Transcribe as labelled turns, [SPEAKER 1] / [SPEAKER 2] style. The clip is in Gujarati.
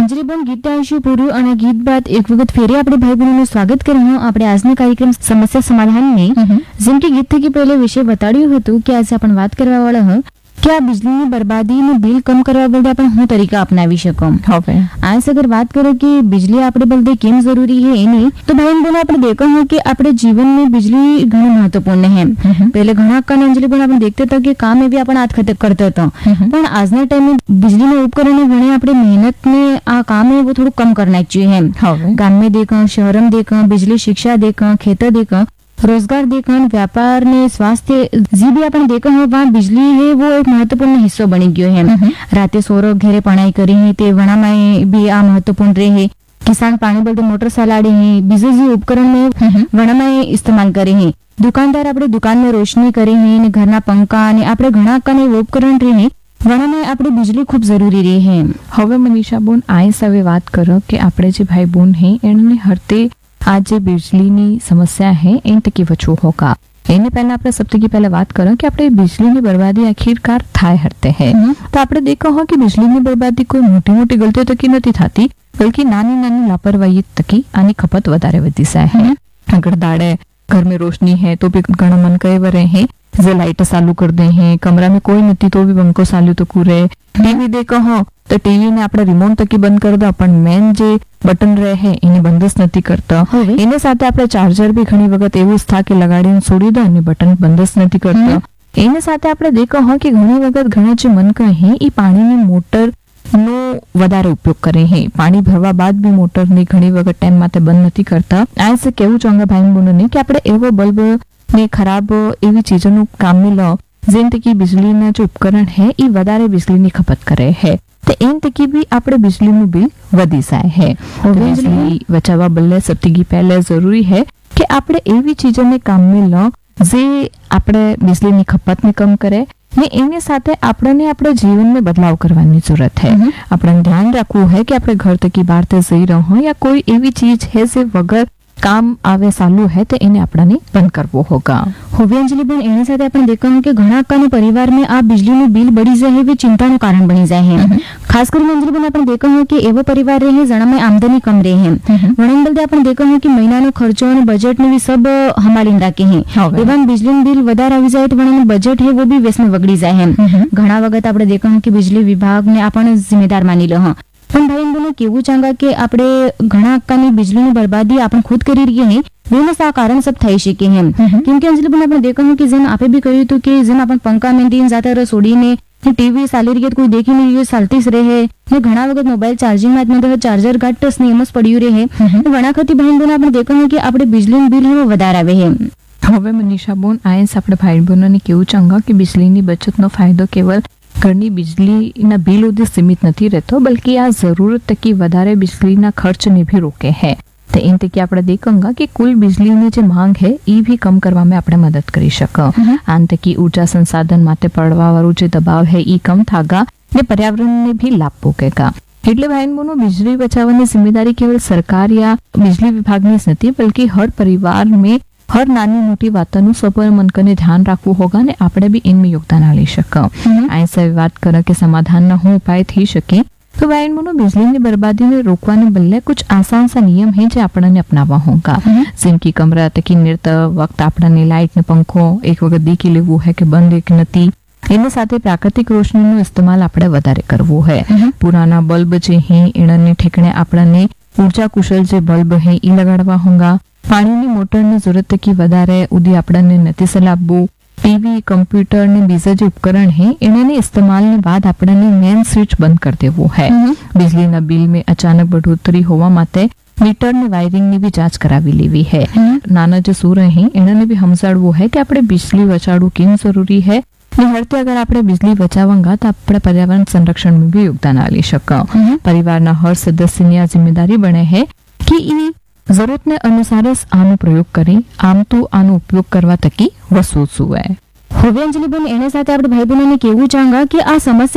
[SPEAKER 1] અંજલિબેન ગીતાંશુ પૂરું અને ગીત બાદ એક વખત ફેરી આપણે ભાઈ બહેનોનું સ્વાગત કર્યું. આપણે આજનો કાર્યક્રમ સમસ્યા સમાધાનની જેમ કે ગીત થકી પહેલે વિશે બતાડ્યું હતું કે આજે આપણે વાત કરવા વાળા કે આ બિજલીની બરબાદીનું બિલ કમ કરવા બદલે આપણે હું તરીકા અપનાવી શકો. હવે आज अगर बात करें कि बिजली આપણે બદલે કેમ જરૂરી है એની તો ભાઈ બહેનો આપણે देखा है कि આપણે जीवन में बिजली घनी महत्वपूर्ण है. पहले घना कान अंजलि बन આપણે देखते था कि काम में भी अपन हाथ खतक करता था પણ આજના ટાઈમે बिजलीના ઉપકરણને ઘણી આપણે મહેનતને આ કામ है वो थोड़ा कम करना चाहिए. गांव में देखा, शहर में देखा, बिजली शिक्षा देखा, खेतर देखा, रोजगार देखा, व्यापार ने स्वास्थ्य जी भी अपन देखा है वहाँ बिजली है वो एक महत्वपूर्ण हिस्सो बनी गयो है. राते सोरो घेरे पढ़ाई करी है ते वणा में भी आ महत्वपूर्ण रहे. किसान पानी बदले मोटर चलाड़े है, बीजे जी उपकरण में वणा में इस्तेमाल करे है. दुकानदार अपने दुकान में रोशनी करे है ने घरना पंखा ने अपने घणा कने उपकरण रहे वणा में अपनी बिजली खूब जरूरी रही है.
[SPEAKER 2] હવે મનીષા બોન આઈસ હવે વાત કરો કે આપણે જે ભાઈ બોન હે એને હરતે आज જે બિજલીની સમસ્યા है એન તકી બચવું હોગા. એને પહેલા આપણે સૌથી પહેલા વાત કરો કે આપણે બિજલીની બરબાદી આખિરકાર થાય હરતે હે. તો આપણે દેખો હો કે બિજલીની બરબાદી કોઈ મોટી મોટી ગલતીઓ તકી નથી થતી બल्कि નાની નાની લાપરવાહી તકી આની ખપત વધારે વધી જાય है. अगर दाड़े घर में रोशनी है तो भी घना मन कई वरे है जे लाइट चालू कर दे हैं. कमरा में कोई नहीं तो भी पंखो चालू तो कूरे. टीवी देखो हो तो टीवी ने આપણે રિમોટ તકી બંધ કરી દો પણ મેન જે બટન રહે હે એને બંધ જ નથી કરતા. એને સાથે આપણે ચાર્જર બી ઘણી વખત એવું જ થા કે લગાડીને છોડી દો અને બટન બંધ જ નથી કરતા. એને સાથે આપણે દેખો હો કે ઘણી વખત ઘણા જે મન કહે હે એ પાણીની મોટર નો વધારે ઉપયોગ કરે હે. પાણી ભરવા બાદ બી મોટર ની ઘણી વખત ટાઈમ માટે બંધ નથી કરતા. આ સે કેવું ચાંગા ભાઈ બોનને કે આપણે એવો બલ્બ ને ખરાબ એવી ચીજોનું કામ में लो જેમ કે બિજલીના જે ઉપકરણ હે એ વધારે બિજલીની ખપત કરે હે તો એમ તકી બી આપણે બિજલીનું બિલ વધી જાય હે. બિજલી બચાવવા બદલે સૌથી પહેલે જરૂરી है કે આપણે એવી ચીજોને કામ में લો જે આપણે બિજલીની ખપતને કમ કરે ને એની સાથે આપણને આપણે જીવનમાં બદલાવ કરવાની જરૂરત है. આપણે ધ્યાન રાખવું है કે આપણે ઘર તકી બહાર તે જઈ રહ્યો હોય યા કોઈ એવી ચીજ है જે વગર કામ આવે ચાલુ है तो इन्हें अपना बंद करवो होगा.
[SPEAKER 1] હવે અંજલિબેન એની સાથે આપણે દેખાયું કે ઘણા કાના પરિવારમાં આ બિજલીનું બિલ બળી જાય એ ચિંતાનું કારણ બની જાય છે. ખાસ કરીને અંજલિબેન આપણે દેખાયું કે એવો પરિવાર રહે જેનામાં આમદની કમ રહે વણન બદલે આપણે દેખાયું કે મહિનાનો ખર્ચો અને બજેટ ને भी सब સંભાળીને રાખે છે. એવા બિજલીનું બિલ વધારે આવી જાય તો વણન બજેટ है वो भी વેસને વગડી જાય છે. ઘણા વખત આપણે દેખાયું કે બિજલી વિભાગને આપણે જિમ્મેદાર માની લો પણ ભાઈ બહેનો કેવું ચાંગા કે આપણે ઘણા અક્કાની બિજલીની બરબાદી આપણે ખુદ કરી રહી हैं दोनों सा कारण सब થઈ શકે है. क्योंकि अंजलि बन આપણે દેખાયું કે જેમ આપે भी કહ્યું હતું કે જેમ આપણે પંખા में दिन जाता रह છોડીને ટીવી ચાલી રહી કોઈ દેખી નહીં રહ્યું ચાલતી જ રહે ને ઘણા વખત મોબાઈલ ચાર્જિંગ માં જ ચાર્જર ઘાટ ને એમ જ પડ્યું રહે ઘણા ખતી ભાઈ બહેનો આપણે દેખાયું કે આપણે બિજલીનું બિલ વધારે આવે છે.
[SPEAKER 2] હવે મનીષા બોન આયસ આપણે ભાઈ બહેનોને કેવું ચાંગા કે બિજલીની બચતનો ફાયદો કેવલ ઘરની બિજલીના બિલ સુધી સીમિત નથી રહેતો બल्कि આ જરૂરત તકી વધારે બિજલીના ખર્ચને भी રોકે है. तो इन तक આપણે દેખંગા કે કુલ બિજલીની જે માંગ है એ भी कम કરવામાં આપણે મદદ કરી શકે. આન તકી ऊर्जा संसाधन માટે પડવા વાળું જે દબાવ है એ कम થાગા ને पर्यावरणને भी लाभ पहुंचेगा. એટલે ભાઈ બહેનો बिजली बचावવાની जिम्मेदारी केवल सरकार या बिजली विभागની જ નથી बल्कि हर परिवार में हर नानी मोटी वातों सबर मन करने ध्यान रखવું होगा ने આપણે भी इनमें योगदान आली શકે. ऐसे बात करें कि समाधान न हो उपाय थी सके तो भाई बहनों बिजली की बर्बादी ने रोकवाने बदले कुछ आसान सा नियम है जो आपने अपनावा होगा. जिनकी कमरा तकी निर्त वक्त आपने लाइट ने पंखो एक वक्त देखी लेवू है कि बंद एक नती एने साथे प्राकृतिक रोशनीનો इस्तेमाल આપણે વધારે કરવો है. पुराना बल्ब जे है एने ठेकणे आपने ऊर्जा कुशल जे बल्ब है ई लगाड़वा होगा. पानी मोटरनी जरूरत की વધારે उदी आपने નથી सलाहबू. टीवी कंप्यूटर ने बीजा जो उपकरण है इन्हें इस्तेमाल ने बाद आपने मेन स्विच बंद कर देवो है. बिजली ना बिल में अचानक बढ़ोतरी होवा माते मीटर ने वायरिंग ने भी जांच करावी लेवी है. नाना जो सूर है इन्हें भी समझाड़वो है कि આપણે बिजली बचाड़ू केम जरूरी है ने हरते अगर આપણે बिजली बचावांगा तो આપણે पर्यावरण संरक्षण में भी योगदान आली શકે. परिवारना हर सदस्यની આ जिम्मेदारी बने है कि જરૂરતને અનુસાર જ આનો પ્રયોગ કરી આમ તો આનો ઉપયોગ કરવા તકી વસવું જોઈએ.
[SPEAKER 1] હવે અંજલિબેન એના સાથે આપણે ભાઈ બહેનોને કેવું ચાંગા કે આ સમસ્યા